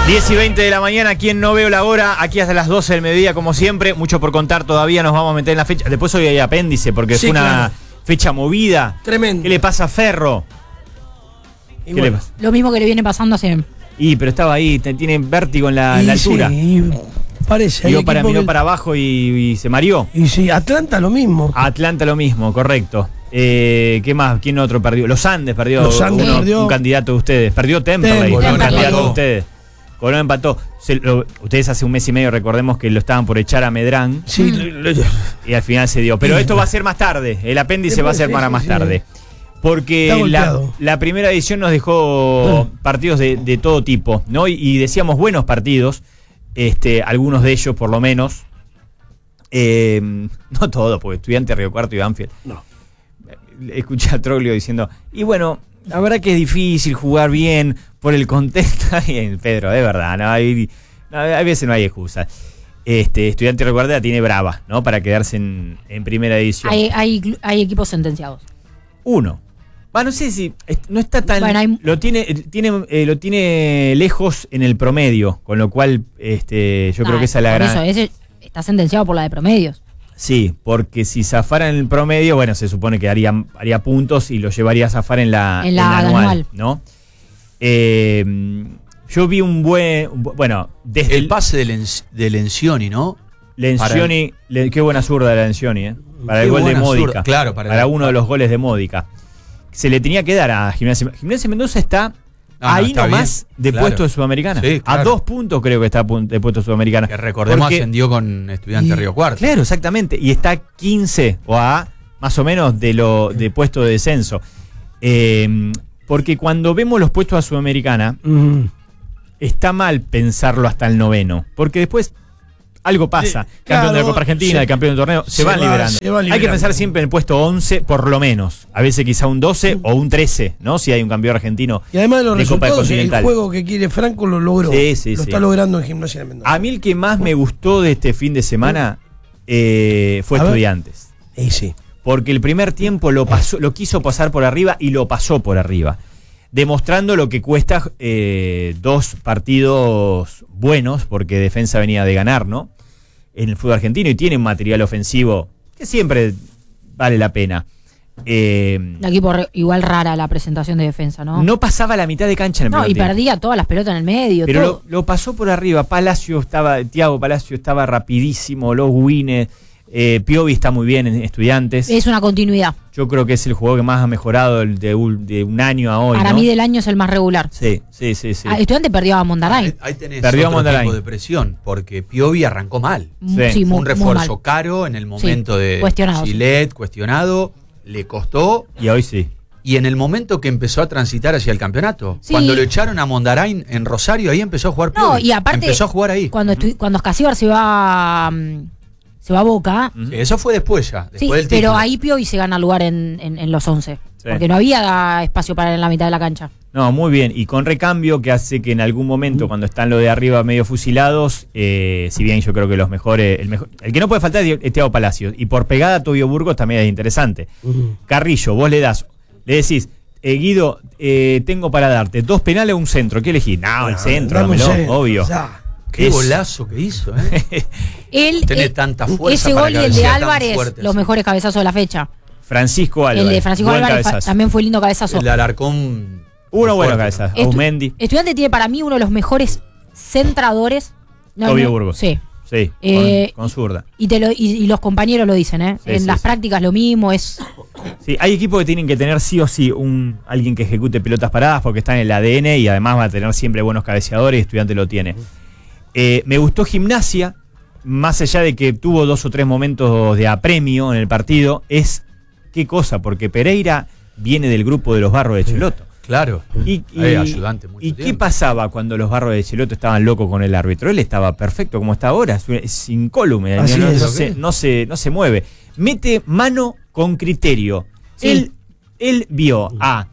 10:20 de la mañana, aquí en No Veo la Hora, aquí hasta las 12 del mediodía, como siempre. Mucho por contar todavía, nos vamos a meter en la fecha. Después hoy hay apéndice, porque Sí, fue una claro. fecha movida. Tremendo. ¿Qué le pasa a Ferro? Y ¿Qué le pasa? Lo mismo que le viene pasando hace... Pero estaba ahí, tiene vértigo en la altura. Sí, y parece. Miró para abajo y se mareó. Y sí, Atlanta lo mismo. Atlanta lo mismo, correcto. ¿Qué más? ¿Quién otro perdió? Los Andes perdió. Los Andes perdió. Un candidato de ustedes. Perdió Temperley, un Temperley. candidato de ustedes. Colón empató. Ustedes hace un mes y medio recordemos que lo estaban por echar a Medrán. Sí, Y al final se dio. Pero esto va a ser más tarde. El apéndice va a ser para más tarde. Porque Está golpeado. la primera edición nos dejó partidos de todo tipo, ¿no? Y decíamos buenos partidos. Algunos de ellos, por lo menos. No todos, porque Estudiantes, Río Cuarto y Banfield. No. Escuché a Troglio diciendo, y bueno, la verdad que es difícil jugar bien por el contexto. Bien, Pedro, es verdad, ¿no? Hay veces no hay excusa. Estudiantes, Río Cuarto la tiene brava, ¿no? Para quedarse en primera edición. Hay equipos sentenciados. Uno. No sé si no está tan. Bueno, lo tiene lejos en el promedio, con lo cual yo creo que esa es la por gran. eso, ese está sentenciado por la de promedios. Sí, porque si zafara en el promedio, bueno, se supone que haría puntos y lo llevaría a zafar en la anual, ¿no? Yo vi un buen. Bueno, desde el pase de Lencioni, ¿no? Lencioni, qué buena zurda de Lencioni, para el Qué gol de buena Módica. zurda, claro, para uno de los goles de Módica. Se le tenía que dar a Gimnasia. Gimnasia Mendoza está ahí está nomás bien, de puesto de Sudamericana. Sí, claro. A 2 puntos creo que está de puesto de Sudamericana. Que recordemos Porque- ascendió con Estudiantes Río Cuarto. Claro, exactamente. Y está 15 o a más o menos de puesto de descenso. Porque cuando vemos los puestos a Sudamericana, está mal pensarlo hasta el 9º. Porque después algo pasa. Sí, Campeón de la claro, Copa Argentina, el campeón del torneo, se van liberando. Hay que pensar siempre en el puesto 11, por lo menos. A veces quizá un 12 o un 13, ¿no? Si hay un campeón argentino. Y además de los de Copa resultados, el Continental. juego que quiere Franco lo logró. Sí, lo está logrando en Gimnasia de Mendoza. A mí el que más me gustó de este fin de semana fue A ver. Estudiantes. Y sí. Porque el primer tiempo lo quiso pasar por arriba y lo pasó por arriba. Demostrando lo que cuesta 2 partidos buenos, porque Defensa venía de ganar, ¿no? En el fútbol argentino y tiene un material ofensivo que siempre vale la pena. El equipo igual rara la presentación de Defensa, ¿no? No pasaba la mitad de cancha en el No, primer y tiempo. perdía todas las pelotas en el medio. Pero todo. lo pasó por arriba. Thiago Palacio estaba rapidísimo, los Wines, Piovi está muy bien en Estudiantes. Es una continuidad. Yo creo que es el jugador que más ha mejorado de un año a hoy, Para ¿no? mí del año es el más regular. Sí. Estudiante perdió a Mondaray. Ahí tenés Perdió a otro Mondarain. tipo de presión, porque Piovi arrancó mal. Sí. Sí, Fue muy, un refuerzo muy mal. caro en el momento de cuestionado, Gillette, cuestionado, le costó. Y hoy sí. Y en el momento que empezó a transitar hacia el campeonato, Sí. cuando lo echaron a Mondarain en Rosario, ahí empezó a jugar No, Piovi. y aparte, empezó a jugar ahí. Cuando Escasíbar se va a Boca, Sí, eso fue después ya, después sí, del pero título. ahí Piovi se gana lugar en los 11. Sí. Porque no había espacio para él en la mitad de la cancha. No, muy bien. Y con recambio que hace que en algún momento, cuando están los de arriba medio fusilados, si bien yo creo que los mejores, el que no puede faltar es Thiago Palacios. Y por pegada Tobio Burgos también es interesante. Carrillo, vos le decís, Guido, tengo para darte 2 penales o un centro. ¿Qué elegís? No, el centro, Dame un dámelo, centro, obvio. ya. Qué Es- golazo que hizo, ¿eh? Él, Tiene tanta fuerza ese para gol y el de cabecear tan Álvarez, fuerte, los así. mejores cabezazos de la fecha. Francisco Álvarez. El de Francisco buen Álvarez cabezazo. también fue lindo cabezazo. El de Alarcón. Uno bueno fuerte, cabezazo. Estu- Aumendi. Estudiante tiene para mí uno de los mejores centradores. Tobio Burgos. Sí. Sí, con zurda. Y los compañeros lo dicen, ¿eh? Sí, en sí, las sí. prácticas lo mismo, es... Sí, hay equipos que tienen que tener sí o sí alguien que ejecute pelotas paradas porque está en el ADN y además va a tener siempre buenos cabeceadores y Estudiante lo tiene. Me gustó Gimnasia, más allá de que tuvo 2 o 3 momentos de apremio en el partido, es qué cosa, porque Pereira viene del grupo de los Barros de Cheloto. Claro. Y Ayudante mucho ¿y qué tiempo. pasaba cuando los Barros de Cheloto estaban locos con el árbitro? Él estaba perfecto como está ahora, es incólume, Así no, es. no se mueve. Mete mano con criterio. Sí. Él vio a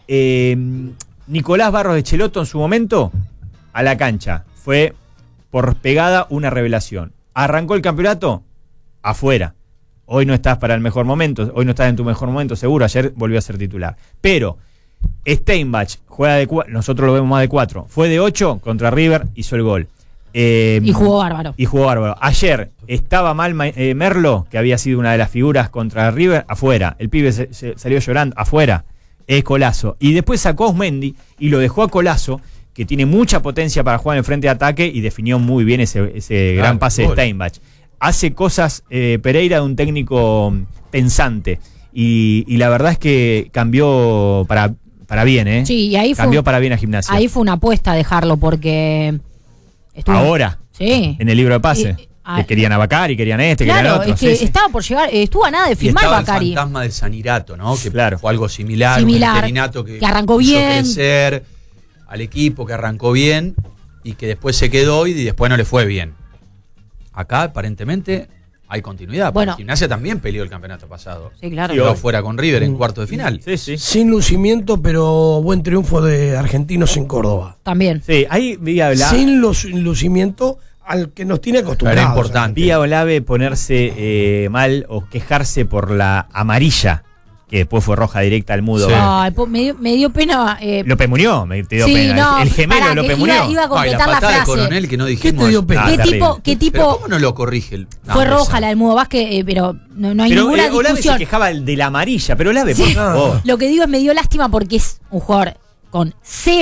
Nicolás Barros de Cheloto en su momento a la cancha. Fue por pegada una revelación. Arrancó el campeonato afuera. Hoy no estás para el mejor momento, hoy no estás en tu mejor momento, seguro. Ayer volvió a ser titular. Pero Steinbach juega de 4, nosotros lo vemos más de 4. Fue de 8 contra River, hizo el gol. Y jugó bárbaro. Ayer estaba mal Merlo, que había sido una de las figuras contra River, afuera. El pibe se salió llorando, afuera. Es Collazo. Y después sacó a Osmendi y lo dejó a Collazo, que tiene mucha potencia para jugar en el frente de ataque y definió muy bien ese gran pase de Steinbach. Hace cosas Pereira de un técnico pensante. Y la verdad es que cambió para bien, ¿eh? Sí, y ahí cambió para bien a Gimnasia. Ahí fue una apuesta dejarlo porque... Ahora, sí. En el libro de pase. Que querían a Bacari, querían querían otro. Es que estaba por llegar, estuvo a nada de firmar Bacari. El fantasma del Sanirato, ¿no? Que claro. fue algo similar. Un interinato que arrancó bien. Crecer al equipo, que arrancó bien y que después se quedó y después no le fue bien. Acá, aparentemente, hay continuidad. Bueno, Gimnasia también peleó el campeonato pasado. Sí, claro. Quedó fuera con River en cuarto de final. Sí. Sin lucimiento, pero buen triunfo de Argentinos en Córdoba. También. Sí, ahí vi a Olave. Sin lucimiento al que nos tiene acostumbrados. Era importante. Vi a Olave ponerse mal o quejarse por la amarilla, que después fue roja directa al Mudo. Sí. Ay, me dio pena. López Muñoz, me dio sí, pena. No, el gemelo López Muñoz. Iba a completar la la frase. De Coronel que no dijimos. ¿Qué te dio pena? ¿Qué tipo? Pero ¿cómo no lo corrige? Fue roja la del Mudo Vázquez, pero no hay ninguna discusión. Olave se quejaba de la amarilla, pero Olave, por favor. Lo que digo es me dio lástima porque es un jugador con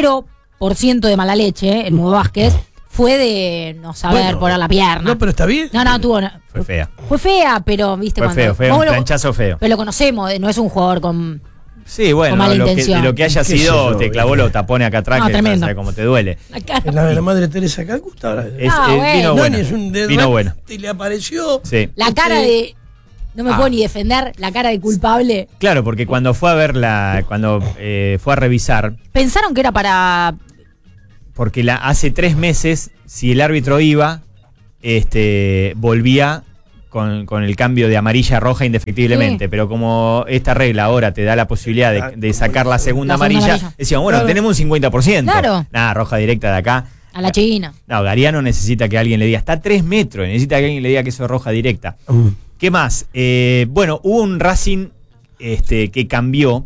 0% de mala leche, el Mudo Vázquez. Fue de no saber poner la pierna. No, pero está bien. No, tuvo. Fue fea. Fue fea, pero viste fue feo, un planchazo feo. Pero lo conocemos, no es un jugador con. Sí, bueno, de lo que haya sido, te clavó los tapones acá atrás, que tremendo. sabe cómo te duele. La madre Teresa Calcuta. Vino bueno. Y le apareció. Sí. La cara de. No me puedo ni defender, la cara de culpable. Claro, porque cuando fue a verla, cuando fue a revisar. Pensaron que era para. Porque hace 3 meses, si el árbitro iba, volvía con el cambio de amarilla a roja indefectiblemente. Sí. Pero como esta regla ahora te da la posibilidad de sacar la segunda amarilla, decíamos, bueno, tenemos un 50%. Claro. Nada, roja directa de acá. A la China. No, Gariano necesita que alguien le diga, está a 3 metros, necesita que alguien le diga que eso es roja directa. ¿Qué más? Bueno, hubo un Racing que cambió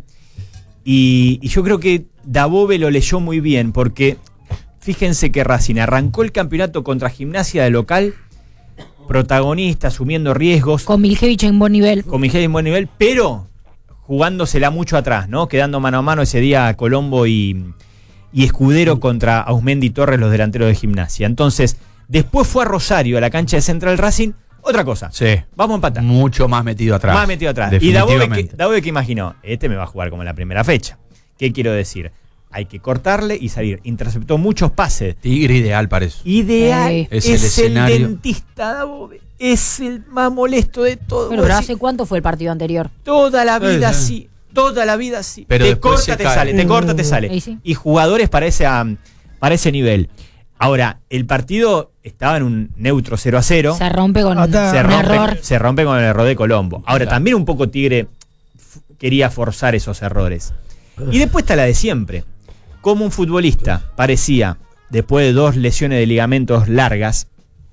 y yo creo que Dabove lo leyó muy bien porque fíjense que Racing arrancó el campeonato contra Gimnasia de local, protagonista, asumiendo riesgos. Con Miljevich en buen nivel. Pero jugándosela mucho atrás, ¿no? Quedando mano a mano ese día Colombo y Escudero contra Ausmendi y Torres, los delanteros de Gimnasia. Entonces, después fue a Rosario, a la cancha de Central Racing. Otra cosa. Sí. Vamos a empatar. Mucho más metido atrás. Y Dabove que imaginó, me va a jugar como en la primera fecha. ¿Qué quiero decir? Hay que cortarle y salir. Interceptó muchos pases. Tigre ideal para eso. Ideal. Es el dentista, Dabove. Es el más molesto de todos. Pero ¿hace cuánto fue el partido anterior? Toda la vida sí. Toda la vida sí. Pero te corta, te sale. Sí. Y jugadores para ese nivel. Ahora, el partido estaba en un neutro 0-0. Se rompe con un error. Se rompe con el error de Colombo. Ahora, también un poco Tigre quería forzar esos errores. Y después está la de siempre. Como un futbolista parecía, después de 2 lesiones de ligamentos largas,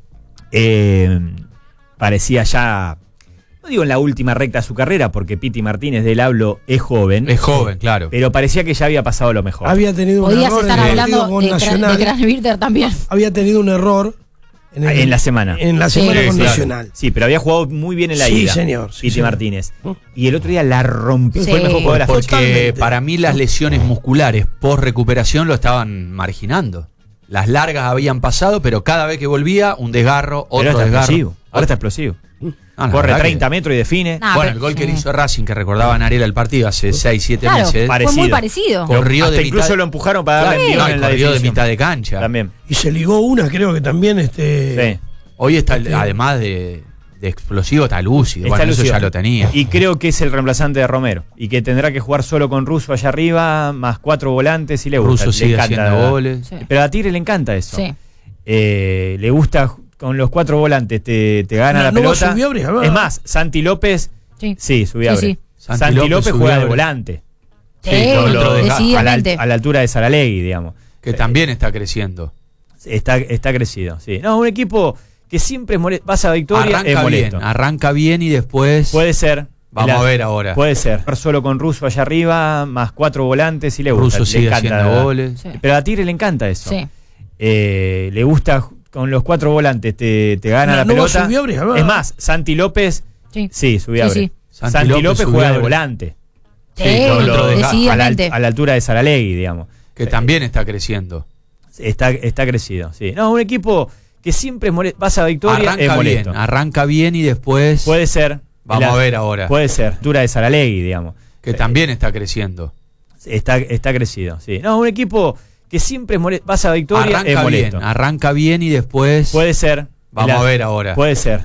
parecía ya, no digo en la última recta de su carrera, porque Piti Martínez del Hablo es joven. Es joven, claro. Pero parecía que ya había pasado lo mejor. Había tenido un error. Podías estar hablando de Kranjvierter también. Había tenido un error en la semana. En la semana con claro. Nacional. Sí, pero había jugado muy bien en la ida. Señor. Piti Martínez. Y el otro día la rompió. Fue el mejor jugador de la Porque Totalmente. para mí las lesiones musculares post recuperación lo estaban marginando. Las largas habían pasado, pero cada vez que volvía, un desgarro, otro desgarro. Explosivo. Ahora está explosivo. Corre 30 metros y define. El gol que le hizo Racing, que recordaba Narela el partido hace 6-7 meses. Fue muy parecido. Corrió hasta de incluso lo empujaron para darle envío en la corrió de definición. mitad de cancha. También. Y se ligó una, creo que también. Sí. Hoy está, además de explosivo, está lúcido. Está Eso lúcido. ya lo tenía. Y creo que es el reemplazante de Romero. Y que tendrá que jugar solo con Russo allá arriba, más 4 volantes y le gusta. Russo sigue haciendo goles. Sí. Pero a Tigre le encanta eso. Sí. Le gusta con los 4 volantes, te gana la pelota. Es más, Santi López subió a Sí. Santi López juega de volante. Decididamente. A la altura de Saralegui, digamos. Que también está creciendo. Está crecido, sí. No, un equipo que siempre es molesto. Pasa a Victoria, es molesto. Arranca bien y después... Puede ser. Vamos a ver ahora. Puede ser. Solo con Russo allá arriba, más 4 volantes, y le gusta. Russo sigue haciendo goles. Sí. Pero a Tigre le encanta eso. Sí. Le gusta con los 4 volantes, te gana la pelota. Es más, Santi López, sí, Subiabre. Sí. Santi López juega de volante. Sí, decididamente. A la altura de Saralegui, digamos. Que también está creciendo. Está crecido, sí. No, un equipo que siempre pasa a victoria, es molesto. Arranca bien y después... Puede ser. Vamos a ver ahora. Puede ser. Altura de Saralegui, digamos. Que también está creciendo. Está crecido, sí. No, un equipo que siempre pasa a victoria, es molesto. Arranca bien y después... Puede ser. Vamos a ver ahora. Puede ser.